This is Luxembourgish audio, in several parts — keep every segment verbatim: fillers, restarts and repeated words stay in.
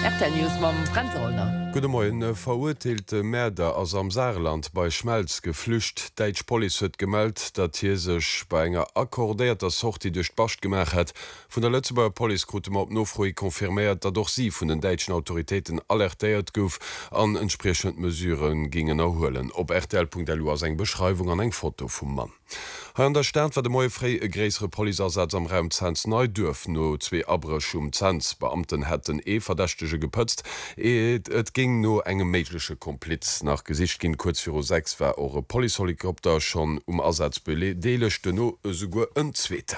R T L News mam Franzrollner. Gute Morgen, verurteilte Mörder aus am Saarland bei Schmelz geflücht. Deutsche Polizei hat gemeldet, dass hier sich bei einer akkordierten Sortie durch die Bascht gemacht hat. Von der Lützeburger Polizei konnte man auf Nachfrage konfirmiert, dass doch sie von den deutschen Autoritäten alertiert gouf an entsprechende Mesuren gingen erholen. Ob R T L Punkt L U als eine Beschreibung an ein Foto vom Mann. Hier an der Stand war der neue frei ein größerer Polizeieinsatz am Raum Zens neu dürfen. Nur zwei Abrüche um Zens. Beamten hätten eh Verdächtige geputzt. Et, et ging nur engem méiglesche Kompliz nach Gesicht gin kurz vir sechs war eure Polihelikopter schon um Ersatz bedelechte no sogar enzwete.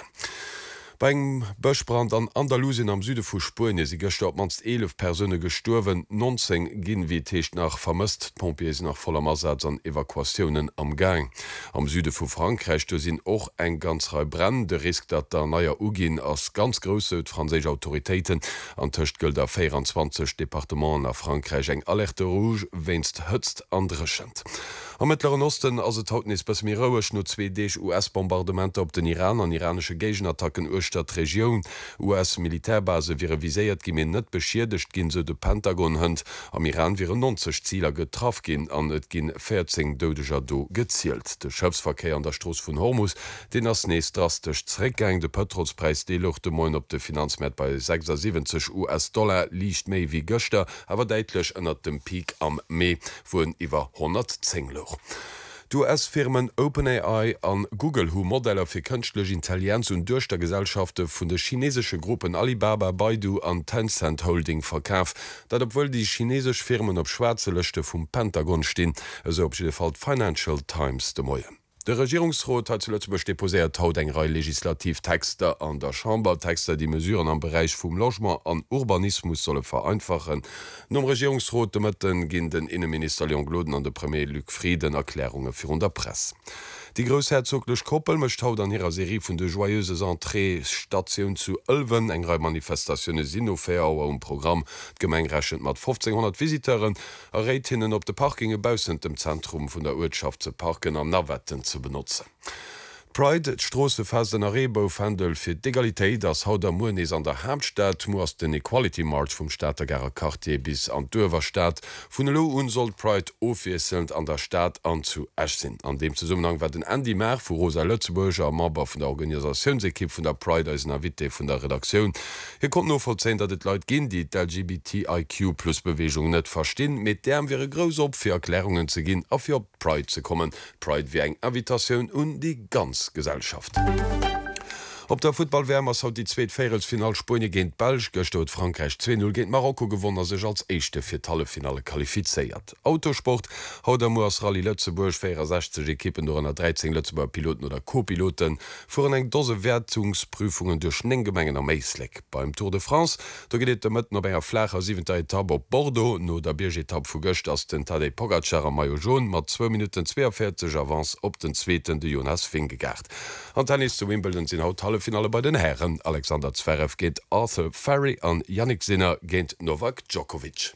Beim Böschbrand an Andalusien am Süde vu Spurne sie gestorben manst elf Personen gestorben, neunzehn ginn wie Techt nach vermisst, Pompiers nach voller Ersatz an Evakuationen am Gang. Am Süde vu Frankreich da sind auch ein ganz Reihe Brand, der Risk dat der neuer Ugin als ganz große französische Autoritäten an Töcht gilt der vierundzwanzig Departement nach Frankreich eng Alerte Rouge wennst höchst andreschend. Am Mittleren Osten also tauten es bis mirauisch nur zwei U S-Bombardementer op den Iran an iranische Gegenattacken Urstadt Region. U S-Militärbase wäre visiert gimen net beschierdecht gin se de Pentagon hënd. Am Iran wären neunzig Zieler getraf gin an et gin vierzehn Dodeger do gezielt. De Schöpfsverkehr an der Stroß vun Hormus, den ass nees drastisch zreckgang de Petrolspreis deluchte moin op de Finanzmärt bei sechsundsiebzig U S-Dollar liicht méi wie Göchter, aber deitlech ënnert dem Peak am Mai vun iwwer hundertzehn Loch. Du es Firmen OpenAI an Google hu Modeller fir kënchtlech Intelligenz und durch der Gesellschafte vun de chinesische Gruppen Alibaba, Baidu an Tencent Holding verkauf, dat obwohl die chinesische Firmen op schwarze Lëchte vum Pentagon stehen, also op de Fall Financial Times de Moie. Der Regierungsrat hat zuletzt deposiert haut eng Reihe Legislativtexte an der Chambertexte, die Mesuren am Bereich vum Logement an Urbanismus solle vereinfachen. Nom Regierungsrat demëtten ginn den Innenminister Leon Gloden an de Premier Luc Frieden Erklärungen fir der Presse. Die großherzoglech Koppel mecht haut an ihrer Serie vun de joyeuses Entree-Station zu Ölwen eng Reihe Manifestationune Sinnofair um Programm gemengrächend mat fünfzehnhundert Visiteuren errät hinnen op de Parkinge bausend dem Zentrum vun der Wirtschaft ze parken am Nawetten zu benutzen. Pride Strosse fast den Arrebofhandel fir d'Egalitéit ass haut der Moes an der Hauptstadt muss den Equality March vum Staatergerer Quartier bis an d'Öwerstaat vun Lo un soll Pride offiesselnd an der Staat an zu Ech sinn. An dem Zusammenhang war den Andy Mer vu Rosa Lützeburger Member vun der Organisationsekipp vun der Pride als Navité vun der Redaktion. Hier kommt nur vollzein, dat et Leiit ginn, die d' L G B T I Q plus Bewegung net verstehen, mit derm wäre gros op fir Erklärungen ze ginn a fir Pride zu kommen. Pride wie eng Invitationun und die ganz Gesellschaft. Op der Footballwärmers haut die zweet Féelsfinal Spune géint Belg gestot Frankreich zwei null géint Marokko gewonnner sech als eischchte fir Tallefinale qualifizéiert. Autosport haut der Moers Rallye Lëtzeburg sechzig Ekippen do an dreizehn Lëtzeburger Piloten oder Co-Piloten fuhren eng dose Wertungsprüfungen duch Nenggemengen am Meisleck. Beim Tour de France da geet der Mëtten op enger flacher siebenter Etappe op Bordeaux no der Birgetapp vu Gëcht ass den Tadej Pogacar am Maillot jaune mat zwei Minuten zweiundvierzig Avance op den zweeten de Jonas Vingegaard. An Tennis zu Wimbledon sinn haut Finale bei den Herren. Alexander Zverev geht Arthur Ferry an Yannick Sinner geht Novak Djokovic.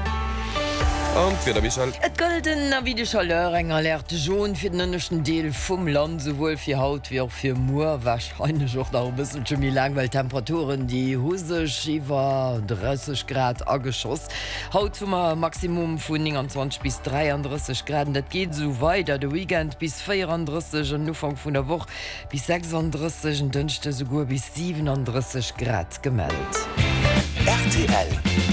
Und wieder Michael. Et golden na wie de Chaleur enger lehrt Joun fir den ënnechten Deel vum Land sowohl fir Haut wie auch fir Moor wahrscheinlich auch da bisssen schon wie lang, weil Temperaturen die husech iwwer dreißig Grad ageschoss. Haut vummer Maximum vun neunundzwanzig bis dreiunddreißig Grad. Dat geht so weiter de Weekend bis vierunddreißig und Anfang vun der Woche bis sechsunddreißig und dünnchte sogar bis siebenunddreißig Grad gemeldet. R T L